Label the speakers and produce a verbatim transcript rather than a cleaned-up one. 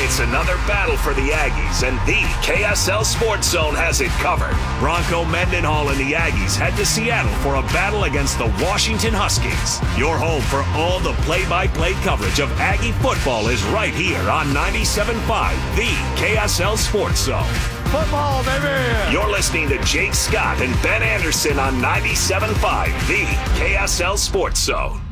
Speaker 1: It's another battle for the Aggies, and the K S L Sports Zone has it covered. Bronco Mendenhall and the Aggies head to Seattle for a battle against the Washington Huskies. Your home for all the play-by-play coverage of Aggie football is right here on ninety-seven point five, the K S L Sports Zone.
Speaker 2: Football, baby!
Speaker 1: You're listening to Jake Scott and Ben Anderson on ninety-seven point five, the K S L Sports Zone.